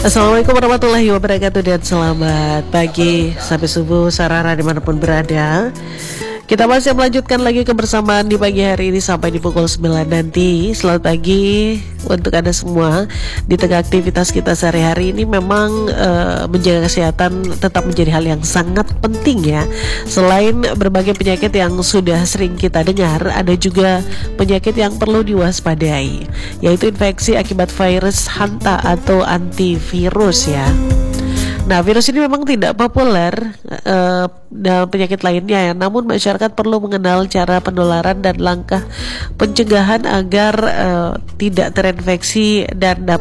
Assalamualaikum warahmatullahi wabarakatuh dan selamat pagi sampai subuh sarara dimanapun berada. Kita masih melanjutkan lagi kebersamaan di pagi hari ini sampai di pukul 9 nanti. Selamat pagi untuk Anda semua. Di tengah aktivitas kita sehari-hari ini memang menjaga kesehatan tetap menjadi hal yang sangat penting ya. Selain berbagai penyakit yang sudah sering kita dengar, ada juga penyakit yang perlu diwaspadai, yaitu infeksi akibat virus hanta atau antivirus ya. Nah, virus ini memang tidak populer dalam penyakit lainnya ya, namun masyarakat perlu mengenal cara penularan dan langkah pencegahan agar tidak terinfeksi dan dapat